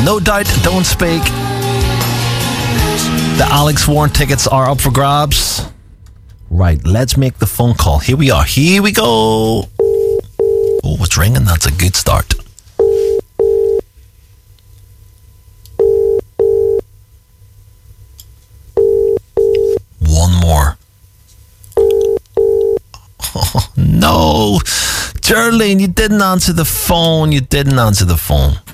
No Doubt, Don't Speak. The Alex Warren tickets are up for grabs. Right, let's make the phone call. Here we are. Here we go. Oh, it's ringing. That's a good start. One more. Oh, no. Geraldine, you didn't answer the phone. You didn't answer the phone.